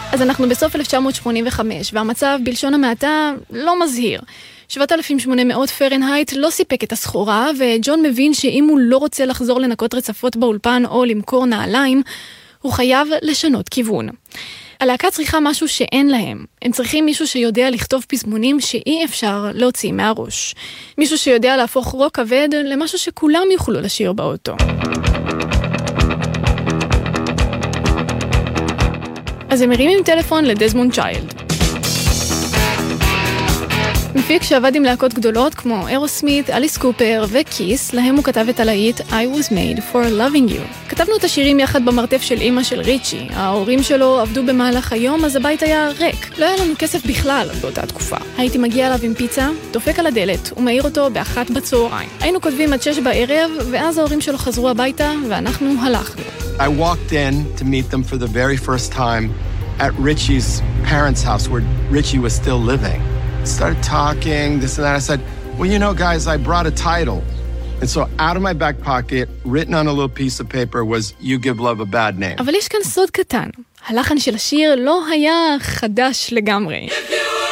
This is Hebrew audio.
אז אנחנו בסוף 1985, והמצב בלשון המעטה לא מזהיר. 7,800 פרנהייט לא סיפק את הסחורה, וג'ון מבין שאם הוא לא רוצה לחזור לנקות רצפות באולפן או למכור נעליים, הוא חייב לשנות כיוון. הלהקה צריכה משהו שאין להם. הם צריכים מישהו שיודע לכתוב פזמונים שאי אפשר להוציא מהראש. מישהו שיודע להפוך רוק כבד למשהו שכולם יוכלו לשיר באוטו. אז הם מרימים טלפון לדזמונד צ'יילד. מפיק שעבד עם להקות גדולות כמו אירוסמית, אליס קופר וקיס, להם הוא כתב את הלהיט I was made for loving you. כתבנו את השירים יחד במרתף של אמא של ריצ'י. ההורים שלו עבדו במהלך היום, אז הבית היה ריק. לא היה לנו כסף בכלל באותה תקופה. הייתי מגיע אליו עם פיצה, דופק על הדלת ומעיר אותו ב1 בצהריים. היינו כותבים עד 6 בערב, ואז ההורים שלו חזרו הביתה ואנחנו הלכנו. I walked in to meet them for the very first time at Richie's parents' house where Richie was still living. Started talking, this and that. I said, well, you know, guys, I brought a title. And so out of my back pocket, written on a little piece of paper, was You Give Love a Bad Name. אבל יש כאן סוד קטן. הלחן של השיר לא היה חדש לגמרי.